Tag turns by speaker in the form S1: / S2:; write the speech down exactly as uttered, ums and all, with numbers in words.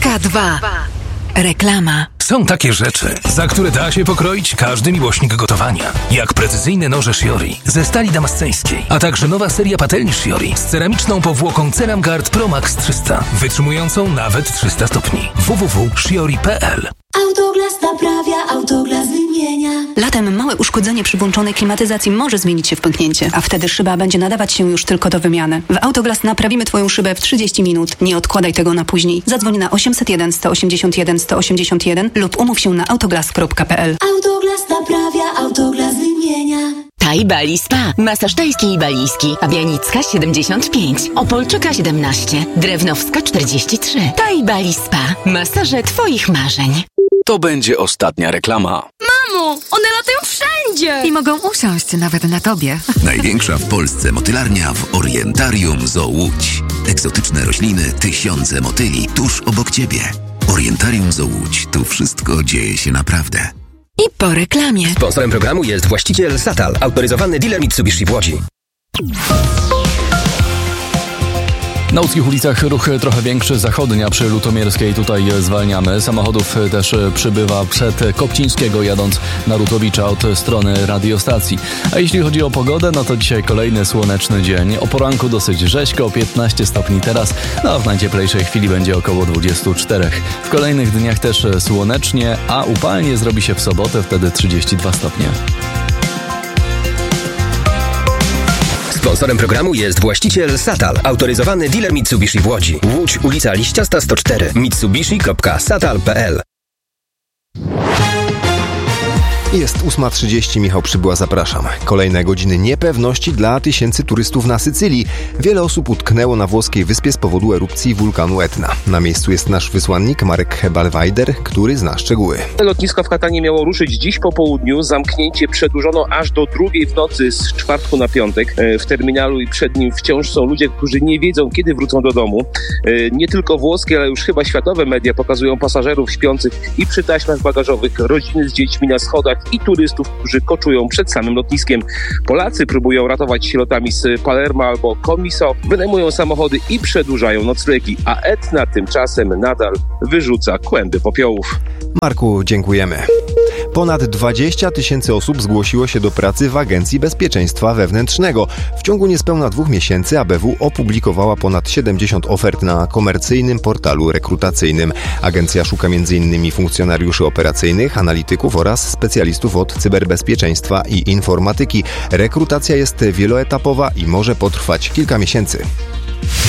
S1: K dwa. Reklama.
S2: Są takie rzeczy, za które da się pokroić każdy miłośnik gotowania. Jak precyzyjne noże Shiori ze stali damasceńskiej, a także nowa seria patelni Shiori z ceramiczną powłoką Ceramguard Pro Max trzysta, wytrzymującą nawet trzysta stopni. w w w kropka shiori kropka p l.
S3: Autoglas naprawia, Autoglas wymienia.
S4: Latem małe uszkodzenie przy włączonej klimatyzacji może zmienić się w pęknięcie, a wtedy szyba będzie nadawać się już tylko do wymiany. W Autoglas naprawimy Twoją szybę w trzydzieści minut. Nie odkładaj tego na później. Zadzwoń na osiemset jeden, sto osiemdziesiąt jeden, sto osiemdziesiąt jeden lub umów się na autoglas kropka p l.
S3: Autoglas naprawia, Autoglas wymienia.
S5: Thai Bali Spa. Masaż tajski i balijski. Pabianicka siedemdziesiąt pięć. Opolczyka siedemnaście. Drewnowska czterdzieści trzy. Thai Bali Spa. Masaże Twoich marzeń.
S6: To będzie ostatnia reklama.
S7: Mamo, one latają wszędzie!
S1: I mogą usiąść nawet na tobie.
S8: Największa w Polsce motylarnia w Orientarium Zoo Łódź. Egzotyczne rośliny, tysiące motyli tuż obok ciebie. Orientarium Zoo Łódź. Tu wszystko dzieje się naprawdę.
S1: I po reklamie.
S9: Sponsorem programu jest właściciel Satal, autoryzowany dealer Mitsubishi w Łodzi.
S10: Na łódzkich ulicach ruch trochę większy, zachodnia przy Lutomierskiej, tutaj zwalniamy. Samochodów też przybywa przed Kopcińskiego, jadąc na Rutowicza od strony radiostacji. A jeśli chodzi o pogodę, no to dzisiaj kolejny słoneczny dzień. O poranku dosyć rzeźko, piętnaście stopni teraz, no w najcieplejszej chwili będzie około dwadzieścia cztery. W kolejnych dniach też słonecznie, a upalnie zrobi się w sobotę, wtedy trzydzieści dwa stopnie.
S9: Sponsorem programu jest właściciel Satal, autoryzowany dealer Mitsubishi w Łodzi. Łódź, ulica Liściasta sto cztery. mitsubishi kropka satal kropka p l.
S11: Jest ósma trzydzieści, Michał Przybyła, zapraszam. Kolejne godziny niepewności dla tysięcy turystów na Sycylii. Wiele osób utknęło na włoskiej wyspie z powodu erupcji wulkanu Etna. Na miejscu jest nasz wysłannik Marek Hebal-Wajder, który zna szczegóły.
S12: Lotnisko w Katanie miało ruszyć dziś po południu. Zamknięcie przedłużono aż do drugiej w nocy z czwartku na piątek. W terminalu i przed nim wciąż są ludzie, którzy nie wiedzą, kiedy wrócą do domu. Nie tylko włoskie, ale już chyba światowe media pokazują pasażerów śpiących i przy taśmach bagażowych, rodziny z dziećmi na schodach i turystów, którzy koczują przed samym lotniskiem. Polacy próbują ratować się lotami z Palermo albo Comiso, wynajmują samochody i przedłużają noclegi, a Etna tymczasem nadal wyrzuca kłęby popiołów.
S11: Marku, dziękujemy. Ponad dwadzieścia tysięcy osób zgłosiło się do pracy w Agencji Bezpieczeństwa Wewnętrznego. W ciągu niespełna dwóch miesięcy A B W opublikowała ponad siedemdziesiąt ofert na komercyjnym portalu rekrutacyjnym. Agencja szuka między innymi funkcjonariuszy operacyjnych, analityków oraz specjalistów od cyberbezpieczeństwa i informatyki. Rekrutacja jest wieloetapowa i może potrwać kilka miesięcy.